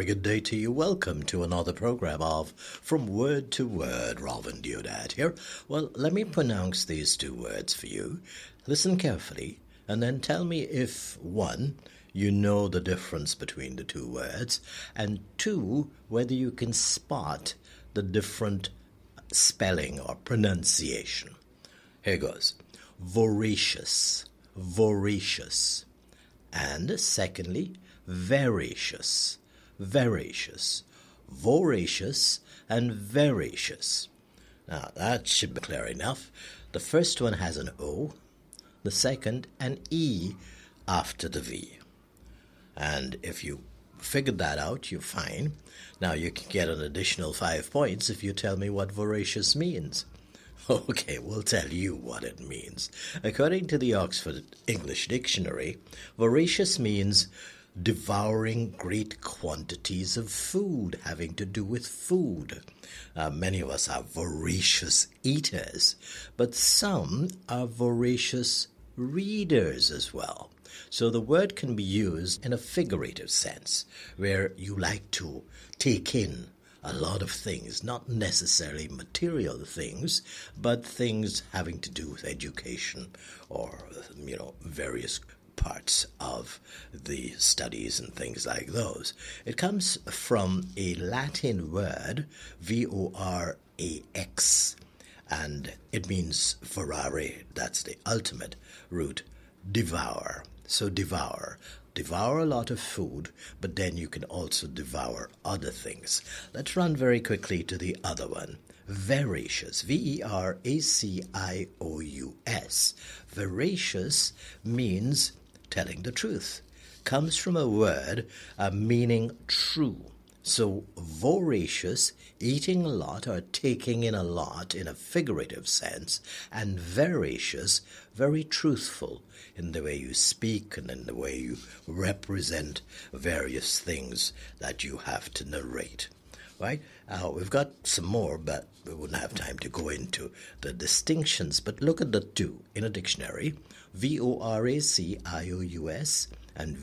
very good day to you. Welcome to another program of From Word to Word. Robin Deodat here. Well, let me pronounce these two words for you. Listen carefully and then tell me if, one, you know the difference between the two words, and two, whether you can spot the different spelling or pronunciation. Here goes. Voracious, voracious. And secondly, veracious, veracious, voracious and veracious. Now that should be clear enough. The first one has an O, the second an E after the V. And if you figured that out, you're fine. Now you can get an additional 5 points if you tell me what voracious means. Okay, we'll tell you what it means. According to the Oxford English Dictionary, voracious means devouring great quantities of food, having to do with food. Many of us are voracious eaters, but some are voracious readers as well. So the word can be used in a figurative sense, where you like to take in a lot of things, not necessarily material things, but things having to do with education or, various parts of the studies and things like those. It comes from a Latin word, vorax, and it means vorare. That's the ultimate root, devour. So devour a lot of food, but then you can also devour other things. Let's run very quickly to the other one. Veracious, veracious. Veracious means telling the truth. Comes from a word meaning true. So voracious, eating a lot or taking in a lot in a figurative sense, and veracious, very truthful in the way you speak and in the way you represent various things that you have to narrate. Right? We've got some more, but we wouldn't have time to go into the distinctions. But look at the two in a dictionary, voracious and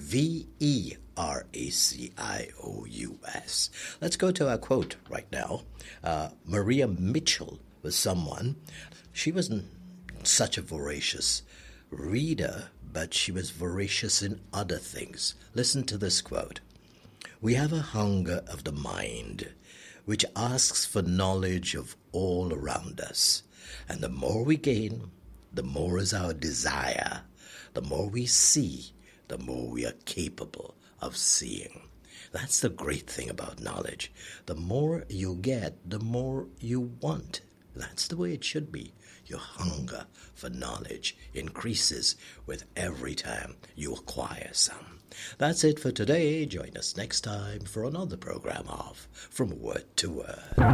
veracious. Let's go to our quote right now. Maria Mitchell was someone. She wasn't such a voracious reader, but she was voracious in other things. Listen to this quote. We have a hunger of the mind, which asks for knowledge of all around us. And the more we gain, the more is our desire. The more we see, the more we are capable of seeing. That's the great thing about knowledge. The more you get, the more you want. That's the way it should be. Your hunger for knowledge increases with every time you acquire some. That's it for today. Join us next time for another program of From Word to Word.